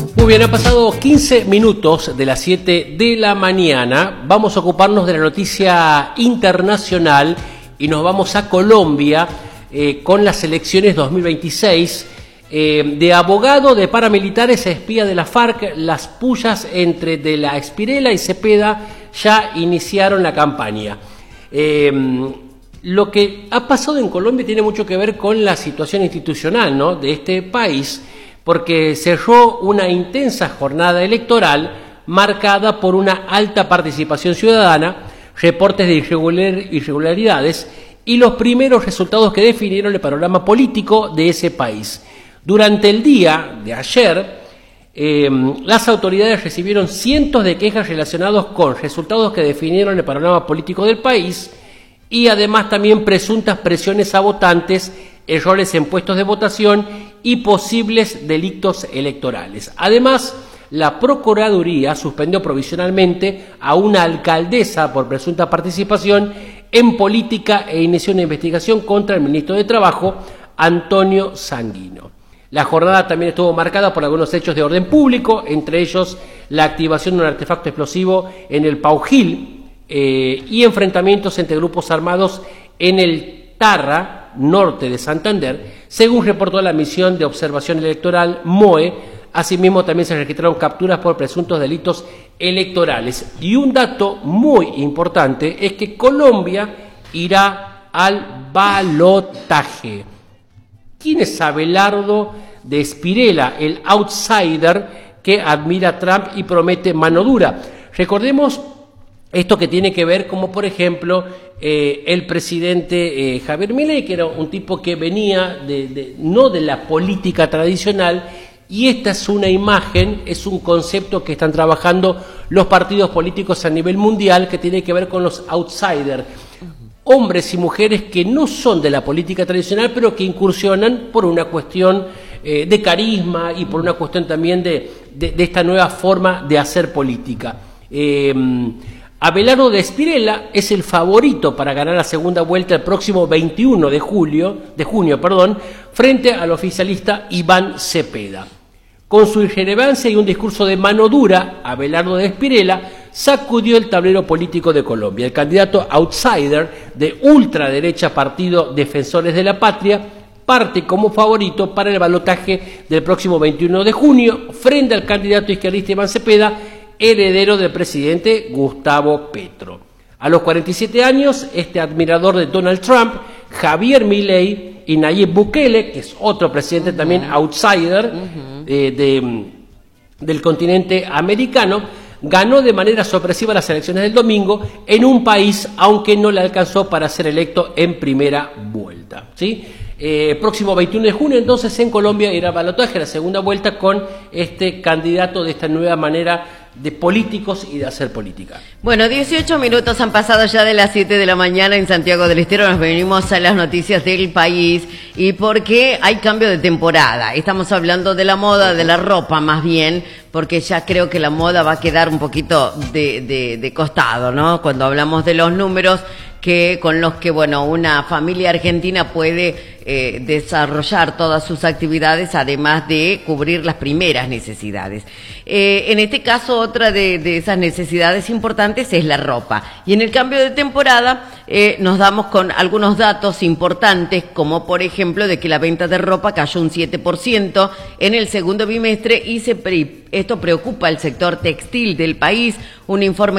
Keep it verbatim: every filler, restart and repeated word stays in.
Muy bien, ha pasado quince minutos de las siete de la mañana. Vamos a ocuparnos de la noticia internacional y nos vamos a Colombia eh, con las elecciones dos mil veintiséis. Eh, de abogado de paramilitares a espía de la FARC, las pullas entre De la Espriella y Cepeda ya iniciaron la campaña. Eh, lo que ha pasado en Colombia tiene mucho que ver con la situación institucional, ¿no?, de este país, porque cerró una intensa jornada electoral marcada por una alta participación ciudadana, reportes de irregular, irregularidades y los primeros resultados que definieron el panorama político de ese país. Durante el día de ayer, eh, las autoridades recibieron cientos de quejas relacionadas con resultados que definieron el panorama político del país y además también presuntas presiones a votantes, errores en puestos de votación y posibles delitos electorales. Además, la Procuraduría suspendió provisionalmente a una alcaldesa por presunta participación en política e inició una investigación contra el ministro de Trabajo, Antonio Sanguino. La jornada también estuvo marcada por algunos hechos de orden público, entre ellos la activación de un artefacto explosivo en el Paujil eh, y enfrentamientos entre grupos armados en el Tarra, norte de Santander, según reportó la misión de observación electoral M O E. Asimismo, también se registraron capturas por presuntos delitos electorales. Y un dato muy importante es que Colombia irá al balotaje. ¿Quién es Abelardo de Espriella, el outsider que admira a Trump y promete mano dura? Recordemos esto que tiene que ver como, por ejemplo, eh, el presidente eh, Javier Milei, que era un tipo que venía de, de, no de la política tradicional, y esta es una imagen, es un concepto que están trabajando los partidos políticos a nivel mundial, que tiene que ver con los outsiders. Hombres y mujeres que no son de la política tradicional, pero que incursionan por una cuestión eh, de carisma y por una cuestión también de, de, de esta nueva forma de hacer política. Eh, Abelardo de Espriella es el favorito para ganar la segunda vuelta el próximo veintiuno de julio, de junio, perdón, frente al oficialista Iván Cepeda. Con su irrelevancia y un discurso de mano dura, Abelardo de Espriella sacudió el tablero político de Colombia. El candidato outsider de ultraderecha Partido Defensores de la Patria parte como favorito para el balotaje del próximo veintiuno de junio frente al candidato izquierdista Iván Cepeda, heredero del presidente Gustavo Petro. A los cuarenta y siete años, este admirador de Donald Trump, Javier Milei y Nayib Bukele, que es otro presidente uh-huh. también outsider uh-huh. eh, de, del continente americano, ganó de manera sorpresiva las elecciones del domingo en un país, aunque no le alcanzó para ser electo en primera vuelta, ¿sí? Eh, próximo veintiuno de junio, entonces, en Colombia irá a balotaje, la segunda vuelta con este candidato de esta nueva manera de políticos y de hacer política. Bueno, dieciocho minutos han pasado ya de las siete de la mañana en Santiago del Estero. Nos venimos a las noticias del país y porque hay cambio de temporada. Estamos hablando de la moda, de la ropa más bien, porque ya creo que la moda va a quedar un poquito de, de, de costado, ¿no? Cuando hablamos de los números que con los que, bueno, una familia argentina puede eh, desarrollar todas sus actividades, además de cubrir las primeras necesidades. Eh, en este caso, otra de, de esas necesidades importantes es la ropa. Y en el cambio de temporada eh, nos damos con algunos datos importantes, como por ejemplo de que la venta de ropa cayó un siete por ciento en el segundo bimestre y se pre- esto preocupa al sector textil del país. Un informe